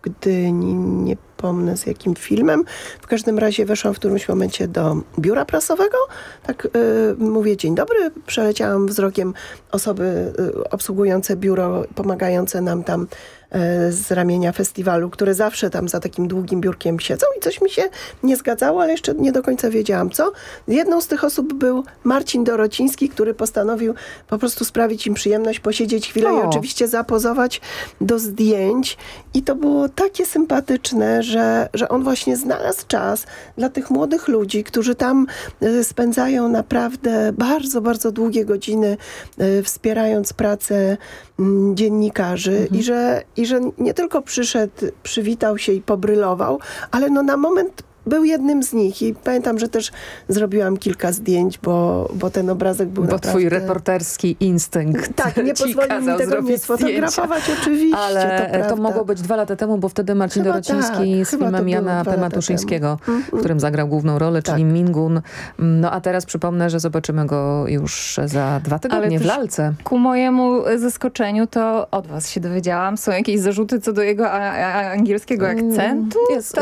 Gdyni, nie pomnę z jakim filmem. W każdym razie weszłam w którymś momencie do biura prasowego. Tak mówię, dzień dobry. Przeleciałam wzrokiem osoby obsługujące biuro, pomagające nam tam z ramienia festiwalu, które zawsze tam za takim długim biurkiem siedzą i coś mi się nie zgadzało, ale jeszcze nie do końca wiedziałam co. Jedną z tych osób był Marcin Dorociński, który postanowił po prostu sprawić im przyjemność, posiedzieć chwilę i oczywiście zapozować do zdjęć. I to było takie sympatyczne, że on właśnie znalazł czas dla tych młodych ludzi, którzy tam spędzają naprawdę bardzo, bardzo długie godziny wspierając pracę dziennikarzy i że nie tylko przyszedł, przywitał się i pobrylował, ale no na moment był jednym z nich i pamiętam, że też zrobiłam kilka zdjęć, bo ten obrazek był naprawdę... Bo twój reporterski instynkt tak, nie pozwolił mi tego nie sfotografować, oczywiście. Ale to mogło być 2 lata temu, bo wtedy Marcin Dorociński z filmem Jana P. Matuszyńskiego, w którym zagrał główną rolę, czyli Mingun. No a teraz przypomnę, że zobaczymy go już za 2 tygodnie w lalce. Ku mojemu zaskoczeniu to od was się dowiedziałam. Są jakieś zarzuty co do jego angielskiego akcentu?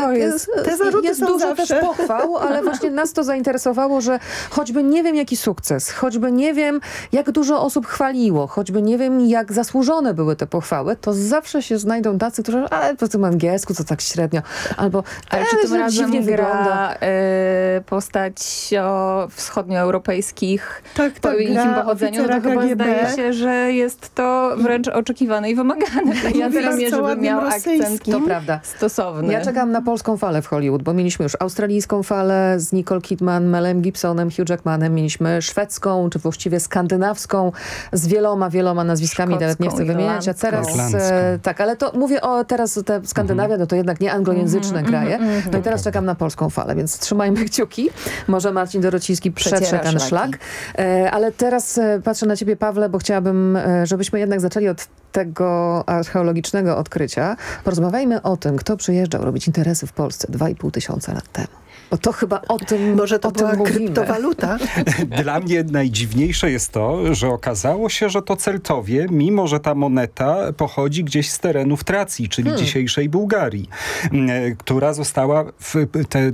Te zarzuty są dużo też pochwał, ale właśnie nas to zainteresowało, że choćby nie wiem jaki sukces, choćby nie wiem jak dużo osób chwaliło, choćby nie wiem jak zasłużone były te pochwały, to zawsze się znajdą tacy, którzy ale po tym angielsku to tak średnio, albo ale czy tym razem gra postać o wschodnioeuropejskich im pochodzeniu, no to chyba zdaje się, że jest to wręcz oczekiwane i wymagane. Ja teraz żeby miał akcent to prawda. stosowny. Ja czekam na polską falę w Hollywood, bo mieliśmy już australijską falę z Nicole Kidman, Melem Gibsonem, Hugh Jackmanem, mieliśmy szwedzką, czy właściwie skandynawską z wieloma nazwiskami, nawet nie chcę wymieniać, a teraz tak, ale to mówię teraz te Skandynawia, no to jednak nie anglojęzyczne kraje, no i teraz czekam na polską falę, więc trzymajmy kciuki. Może Marcin Dorociński przetrze ten szlak. Ale teraz patrzę na ciebie, Pawle, bo chciałabym, żebyśmy jednak zaczęli od tego archeologicznego odkrycia. Porozmawiajmy o tym, kto przyjeżdżał robić interesy w Polsce 2500 lat temu. Bo to chyba o tym może to była mówimy. Kryptowaluta? Dla mnie najdziwniejsze jest to, że okazało się, że to Celtowie, mimo że ta moneta pochodzi gdzieś z terenów Tracji, czyli dzisiejszej Bułgarii, która została te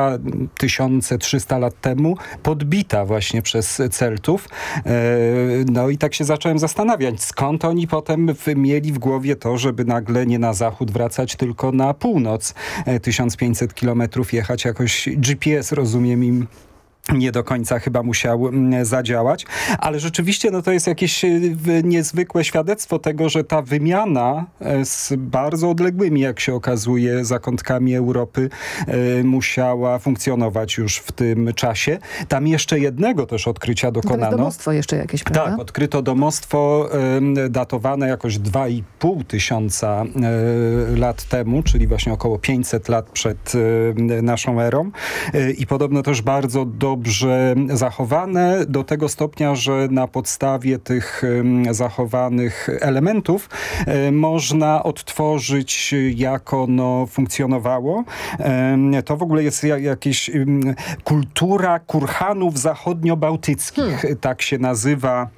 2300 lat temu podbita właśnie przez Celtów. No i tak się zacząłem zastanawiać, skąd oni potem mieli w głowie to, żeby nagle nie na zachód wracać, tylko na północ. 1500 kilometrów jechać, jakoś GPS, rozumiem, im nie do końca chyba musiał zadziałać, ale rzeczywiście no to jest jakieś niezwykłe świadectwo tego, że ta wymiana z bardzo odległymi, jak się okazuje, zakątkami Europy musiała funkcjonować już w tym czasie. Tam jeszcze jednego też odkrycia dokonano. To jest domostwo jeszcze jakieś, prawda? Tak, odkryto domostwo datowane jakoś 2500 lat temu, czyli właśnie około 500 lat przed naszą erą i podobno też bardzo dobrze zachowane do tego stopnia, że na podstawie tych zachowanych elementów można odtworzyć, jak ono funkcjonowało. To w ogóle jest jakaś kultura kurhanów zachodnio-bałtyckich. Tak się nazywa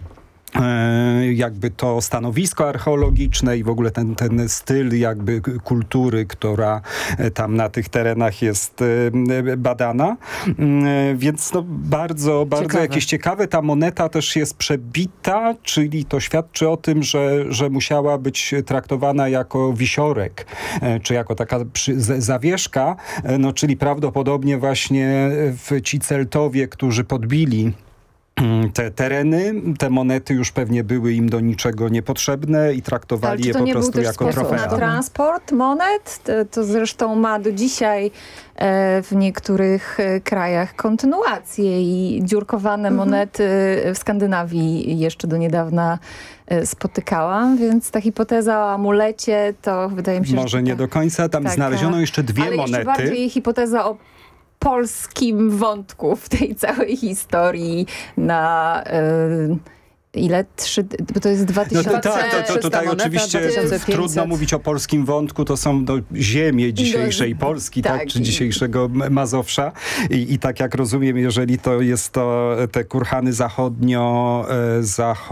jakby to stanowisko archeologiczne i w ogóle ten styl jakby kultury, która tam na tych terenach jest badana. Więc no bardzo jakieś ciekawe. Ta moneta też jest przebita, czyli to świadczy o tym, że musiała być traktowana jako wisiorek, czy jako taka zawieszka, no czyli prawdopodobnie właśnie ci Celtowie, którzy podbili te tereny, te monety już pewnie były im do niczego niepotrzebne i traktowali je po prostu jako trofea. Na transport monet, to zresztą ma do dzisiaj w niektórych krajach kontynuację i dziurkowane monety w Skandynawii jeszcze do niedawna spotykałam, więc ta hipoteza o amulecie to wydaje mi się, może nie do końca. Tam znaleziono jeszcze 2 monety. Ale jeszcze bardziej hipoteza o polskim wątku w tej całej historii na ile? Bo to jest 2000. No to tutaj oczywiście trudno mówić o polskim wątku, to są ziemie dzisiejszej Polski, tak, czy dzisiejszego Mazowsza. I tak jak rozumiem, jeżeli to jest te kurhany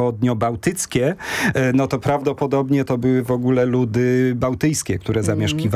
zachodnio-bałtyckie, no to prawdopodobnie to były w ogóle ludy bałtyjskie, które zamieszkiwały